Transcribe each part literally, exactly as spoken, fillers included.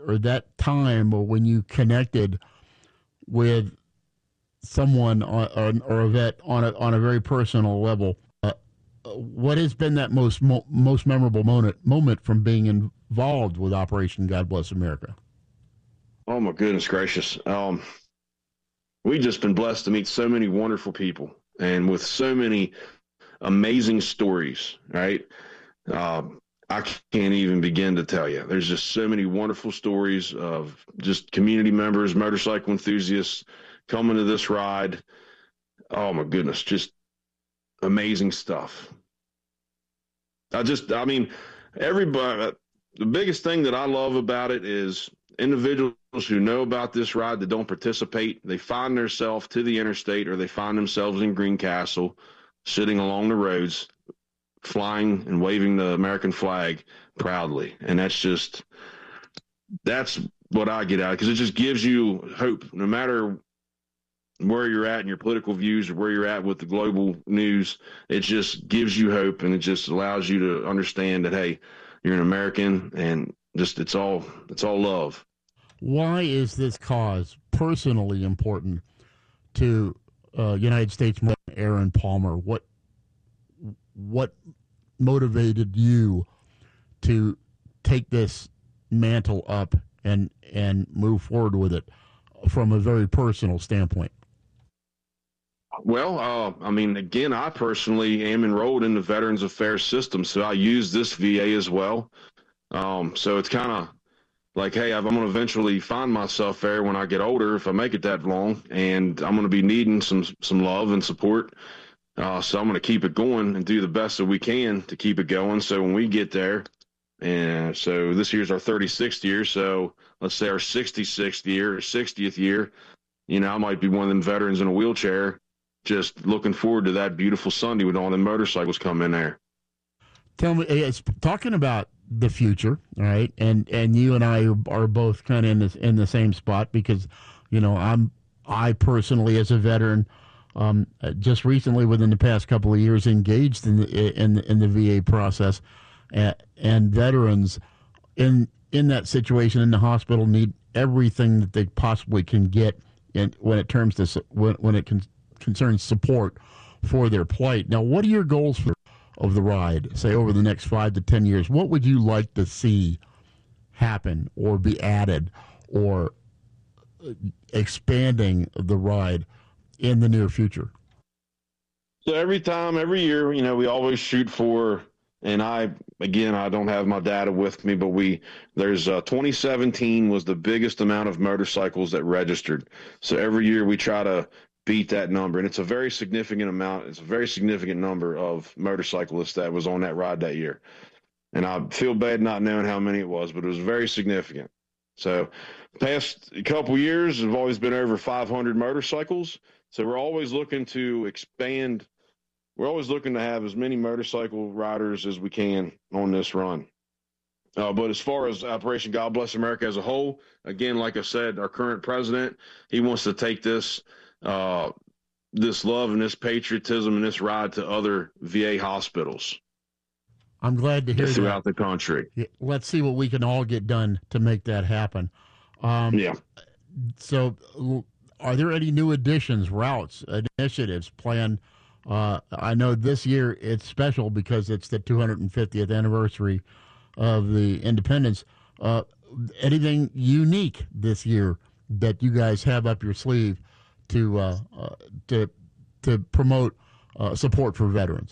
or that time or when you connected with someone on, or a vet on a on a very personal level. Uh, what has been that most mo- most memorable moment moment from being involved with Operation God Bless America? Oh my goodness gracious! Um, we've just been blessed to meet so many wonderful people and with so many amazing stories. Right? Um, I can't even begin to tell you. There's just so many wonderful stories of just community members, motorcycle enthusiasts coming to this ride. Oh my goodness, just amazing stuff. I just, I mean, everybody, the biggest thing that I love about it is individuals who know about this ride that don't participate, they find themselves to the interstate or they find themselves in Greencastle sitting along the roads, flying and waving the American flag proudly. And that's just, that's what I get out because it just gives you hope no matter where you're at in your political views or where you're at with the global news. It just gives you hope and it just allows you to understand that, hey, you're an American and just it's all it's all love. Why is this cause personally important to uh, United States Marine Aaron Palmer? What what motivated you to take this mantle up and and move forward with it from a very personal standpoint? Well, uh, I mean, again, I personally am enrolled in the Veterans Affairs system, so I use this V A as well. Um, so it's kind of like, hey, I'm going to eventually find myself there when I get older, if I make it that long, and I'm going to be needing some some love and support. Uh, so I'm going to keep it going and do the best that we can to keep it going. So when we get there, and so this year's our thirty-sixth year, so let's say our sixty-sixth year or sixtieth year, you know, I might be one of them veterans in a wheelchair just looking forward to that beautiful Sunday with all the motorcycles come in there. Tell me, it's talking about the future, all right? And and you and I are both kind of in this in the same spot because, you know, I'm I personally as a veteran, um, just recently within the past couple of years engaged in the in the, in the V A process, and, and veterans in in that situation in the hospital need everything that they possibly can get in when it terms to when when it can. concerns support for their plight. Now, what are your goals for of the ride, say, over the next five to ten years? What would you like to see happen or be added or expanding the ride in the near future? So every time, every year, you know, we always shoot for, and I, again, I don't have my data with me, but we, there's uh, twenty seventeen was the biggest amount of motorcycles that registered. So every year we try to beat that number. And it's a very significant amount. It's a very significant number of motorcyclists that was on that ride that year. And I feel bad not knowing how many it was, but it was very significant. So past couple years have always been over five hundred motorcycles. So we're always looking to expand. We're always looking to have as many motorcycle riders as we can on this run. Uh, but as far as Operation God Bless America as a whole, again, like I said, our current president, he wants to take this uh, this love and this patriotism and this ride to other V A hospitals. I'm glad to hear throughout that. the country. Let's see what we can all get done to make that happen. Um, yeah. So, are there any new additions, routes, initiatives planned? Uh, I know this year it's special because it's the two hundred fiftieth anniversary of the independence. Uh, anything unique this year that you guys have up your sleeve to uh, uh, to to promote uh, support for veterans?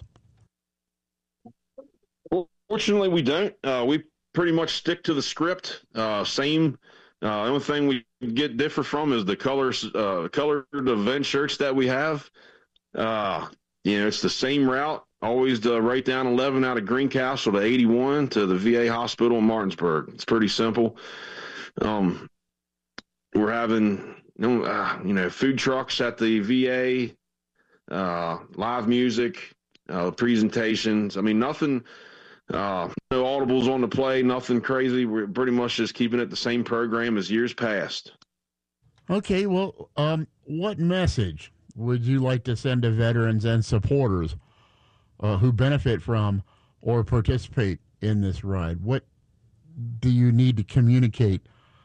Well, fortunately, we don't. Uh, we pretty much stick to the script. Uh, same. Uh, the only thing we get different from is the colors, uh, colored event shirts that we have. Uh, you know, it's the same route. Always the right down eleven out of Greencastle to eighty-one to the V A hospital in Martinsburg. It's pretty simple. Um, we're having you know, uh, you know, food trucks at the V A, uh, live music, uh, presentations. I mean, nothing, uh, no audibles on the play, nothing crazy. We're pretty much just keeping it the same program as years past. Okay, well, um, what message would you like to send to veterans and supporters uh, who benefit from or participate in this ride? What do you need to communicate